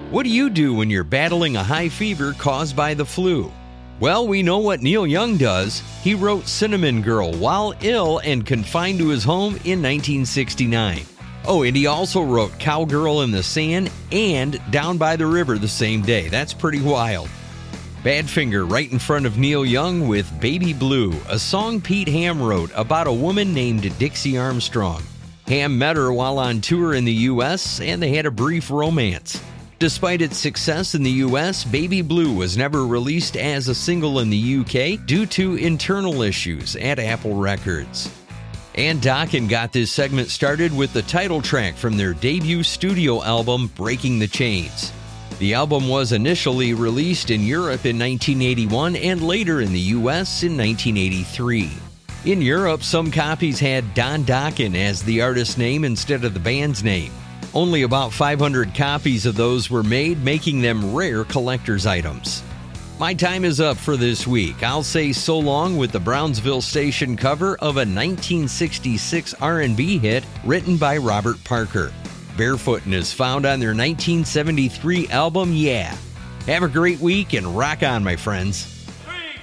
What do you do when you're battling a high fever caused by the flu? Well, we know what Neil Young does. He wrote Cinnamon Girl while ill and confined to his home in 1969. Oh, and he also wrote Cowgirl in the Sand and Down by the River the same day. That's pretty wild. Badfinger right in front of Neil Young with Baby Blue, a song Pete Ham wrote about a woman named Dixie Armstrong. Ham met her while on tour in the U.S., and they had a brief romance. Despite its success in the U.S., Baby Blue was never released as a single in the U.K. due to internal issues at Apple Records. Ann Dokken got this segment started with the title track from their debut studio album, Breaking the Chains. The album was initially released in Europe in 1981 and later in the U.S. in 1983. In Europe, some copies had Don Dokken as the artist's name instead of the band's name. Only about 500 copies of those were made, making them rare collector's items. My time is up for this week. I'll say so long with the Brownsville Station cover of a 1966 R&B hit written by Robert Parker. Barefootin' is found on their 1973 album, Yeah. Have a great week and rock on, my friends.